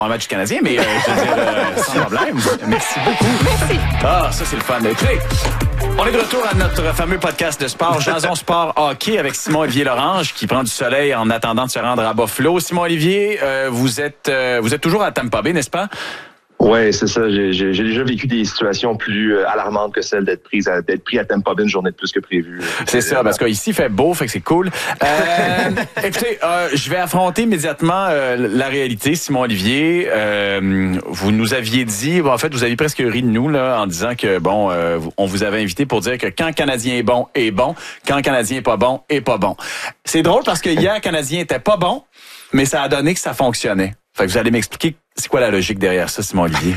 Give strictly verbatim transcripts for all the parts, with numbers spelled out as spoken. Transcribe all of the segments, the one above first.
Un match canadien, mais euh, je veux dire, euh, sans problème. Merci beaucoup. Merci. Ah, ça, c'est le fun. Écoutez, on est de retour à notre fameux podcast de sport, Jason Sport Hockey, avec Simon-Olivier Lorange, qui prend du soleil en attendant de se rendre à Buffalo. Simon-Olivier, euh, vous êtes euh, vous êtes toujours à Tampa Bay, n'est-ce pas? Ouais, c'est ça. J'ai, j'ai, j'ai déjà vécu des situations plus euh, alarmantes que celle d'être prise à, d'être pris à Tampa Bay une journée de plus que prévu. C'est ça, parce qu'ici, il fait beau, fait que c'est cool. Euh, écoutez, euh, je vais affronter immédiatement euh, la réalité, Simon-Olivier. Euh, vous nous aviez dit, bon, en fait, vous aviez presque ri de nous là, en disant que, bon, euh, on vous avait invité pour dire que quand le Canadien est bon, est bon. Quand le Canadien est pas bon, est pas bon. C'est drôle parce que hier, le Canadien était pas bon, mais ça a donné que ça fonctionnait. Fait que vous allez m'expliquer c'est quoi la logique derrière ça, Simon-Olivier?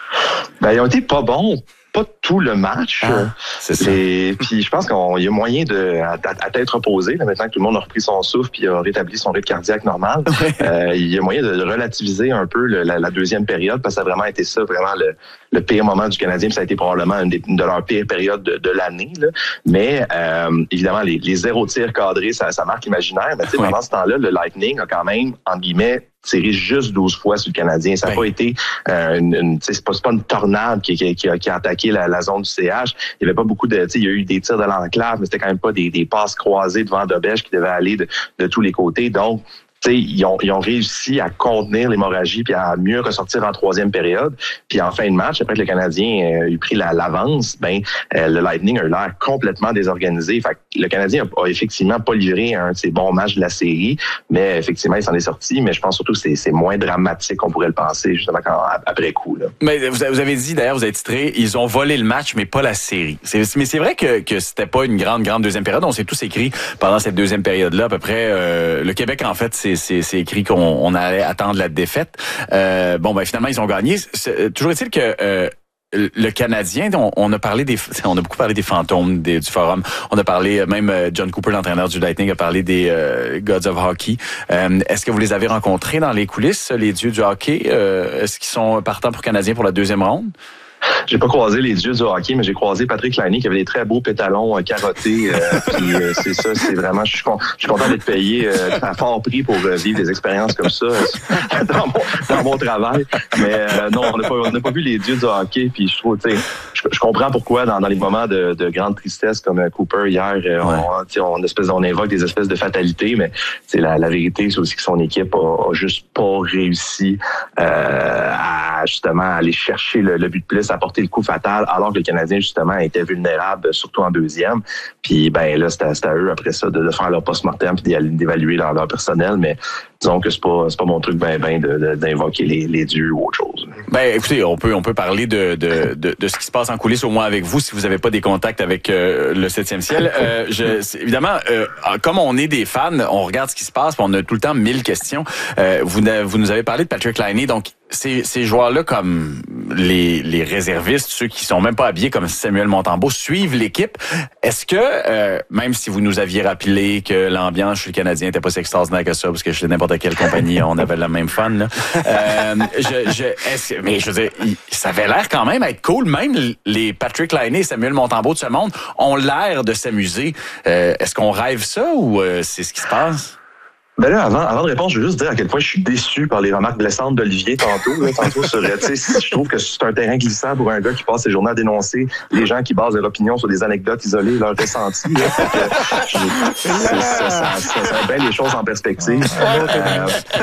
Ben, ils ont été pas bons. Pas tout le match. Ah, c'est ça. Et puis je pense qu'il y a moyen de à, à tête reposée, là, maintenant que tout le monde a repris son souffle puis a rétabli son rythme cardiaque normal, euh, il y a moyen de relativiser un peu le, la, la deuxième période, parce que ça a vraiment été ça, vraiment le, le pire moment du Canadien, puis ça a été probablement une, des, une de leurs pires périodes de, de l'année. Là. Mais euh, évidemment, les, les zéro tirs cadrés, ça, ça marque l'imaginaire. Mais tu sais, ouais. pendant ce temps-là, le Lightning a quand même, entre guillemets, tiré juste douze fois sur le Canadien. Ça n'a ouais. pas été euh, une, une c'est pas, c'est pas une tornade qui, qui, qui, a, qui a attaqué la, la zone du C H. Il y avait pas beaucoup de, il y a eu des tirs de l'enclave, mais c'était quand même pas des, des passes croisées devant Dobèche qui devaient aller de, de tous les côtés. Donc, t'sais, ils ont, ils ont réussi à contenir l'hémorragie puis à mieux ressortir en troisième période. Puis en fin de match, après que le Canadien a eu pris la, l'avance, ben euh, le Lightning a eu l'air complètement désorganisé. Fait que le Canadien a, a effectivement pas livré un de ses bons matchs de la série, mais effectivement, il s'en est sorti. Mais je pense surtout que c'est, c'est moins dramatique qu'on pourrait le penser, justement, quand, après coup. Là. Mais vous avez dit, d'ailleurs, vous avez titré, ils ont volé le match, mais pas la série. C'est, mais c'est vrai que, que c'était pas une grande, grande deuxième période. On s'est tous écrit pendant cette deuxième période-là, à peu près, euh, le Québec, en fait, c'est C'est, c'est écrit qu'on on allait attendre la défaite. Euh, bon, ben finalement, ils ont gagné. C'est, toujours est-il que euh, le Canadien, on, on a parlé des, on a beaucoup parlé des fantômes des, du forum. On a parlé, même John Cooper, l'entraîneur du Lightning, a parlé des euh, Gods of Hockey. Euh, est-ce que vous les avez rencontrés dans les coulisses, les dieux du hockey? Euh, est-ce qu'ils sont partants pour Canadiens pour la deuxième ronde? J'ai pas croisé les dieux du hockey, mais j'ai croisé Patrick Laine qui avait des très beaux pétalons euh, carottés. Euh, puis euh, c'est ça, c'est vraiment, je suis, con, je suis content d'être payé euh, à fort prix pour euh, vivre des expériences comme ça euh, dans, mon, dans mon travail. Mais euh, non, on n'a pas, on n'a pas vu les dieux du hockey. Puis je trouve, tu sais, je, je comprends pourquoi dans, dans les moments de, de grande tristesse comme euh, Cooper hier, euh, ouais. on, on, espèce, on invoque des espèces de fatalités, mais la, la vérité, c'est aussi que son équipe a, a juste pas réussi euh, à justement aller chercher le, le but de plus, apporter le coup fatal, alors que le Canadien, justement, était vulnérable, surtout en deuxième. Puis, ben là, c'était, c'était à eux, après ça, de, de faire leur post-mortem puis d'évaluer leur, leur personnel. Mais disons que c'est pas, c'est pas mon truc ben, ben de, de, d'invoquer les, les dieux ou autre chose. Ben, écoutez, on peut, on peut parler de, de, de, de ce qui se passe en coulisses, au moins avec vous, si vous n'avez pas des contacts avec euh, le septième ciel. Euh, je, évidemment, euh, comme on est des fans, on regarde ce qui se passe, puis on a tout le temps mille questions. Euh, vous, vous nous avez parlé de Patrick Laine, donc ces, ces joueurs-là, comme les, les réservistes, ceux qui sont même pas habillés comme Samuel Montembeault, suivent l'équipe. Est-ce que, euh, même si vous nous aviez rappelé que l'ambiance chez le Canadien était pas si extraordinaire que ça, parce que chez n'importe quelle compagnie, on avait la même fun, là. Euh, je, je, est-ce, mais je veux dire, ça avait l'air quand même être cool. Même les Patrick Laine et Samuel Montembeault de ce monde ont l'air de s'amuser. Euh, est-ce qu'on rêve ça ou euh, c'est ce qui se passe? Ben là, avant, avant de répondre, je veux juste dire à quel point je suis déçu par les remarques blessantes d'Olivier tantôt. Là, tantôt sur, tu sais, je trouve que c'est un terrain glissant pour un gars qui passe ses journées à dénoncer les gens qui basent leur opinion sur des anecdotes isolées, leurs ressentis. Là, que, je, ça, ça, ça, ça, ça met bien les choses en perspective. Euh,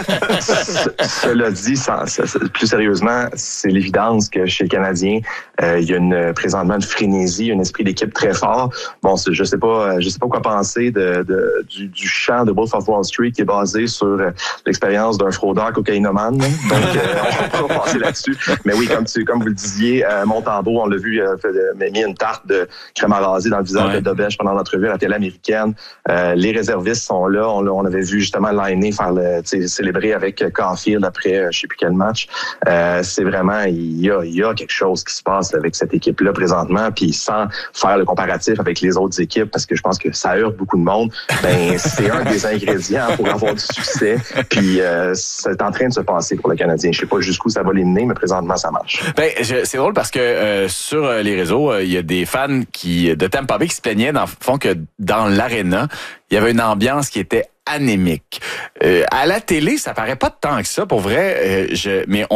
cela dit, ça, ça, plus sérieusement, c'est l'évidence que chez les Canadiens, euh, il y a une, présentement une frénésie, un esprit d'équipe très fort. Bon, je sais pas, je sais pas quoi penser de, de, du, du chant de Wolf of Wall Street qui est basé sur euh, l'expérience d'un fraudeur cocaïnomane. Donc, euh, on va passer là-dessus. Mais oui, comme tu, comme vous le disiez, euh, Montembeault, on l'a vu, euh, fait, euh, mis une tarte de crème à raser dans le visage ouais. de Dobèche pendant l'entrevue à la télé américaine. Euh, les réservistes sont là. On, on avait vu justement Laine faire le, célébrer avec Caulfield après euh, je sais plus quel match. Euh, c'est vraiment, il y a, il y a quelque chose qui se passe avec cette équipe-là présentement. Puis sans faire le comparatif avec les autres équipes, parce que je pense que ça heurte beaucoup de monde, ben c'est un des ingrédients pour avoir du succès. Puis euh, c'est en train de se passer pour le Canadien. Je sais pas jusqu'où ça va les mener, mais présentement, ça marche. Ben, je, c'est drôle parce que euh, sur les réseaux, il euh, y a des fans qui de Tampa Bay qui se plaignaient dans le fond que dans l'aréna, il y avait une ambiance qui était anémique. Euh, à la télé, ça paraît pas tant que ça, pour vrai, euh, je, mais